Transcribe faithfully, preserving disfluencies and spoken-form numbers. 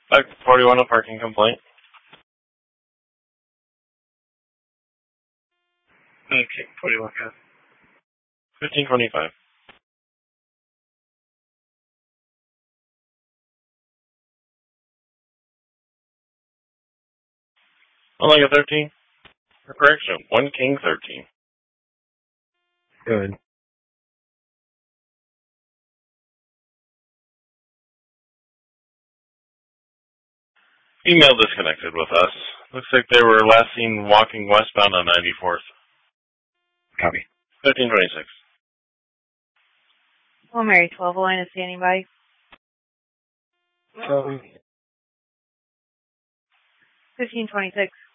Back to forty-one, a parking complaint. Okay, forty-one, guys. fifteen twenty-five. Only a thirteen. For correction, one king thirteen. Good. Email disconnected with us. Looks like they were last seen walking westbound on ninety-fourth. Copy. fifteen twenty-six. Well, Mary, twelve line is standing by. Copy. fifteen twenty-six.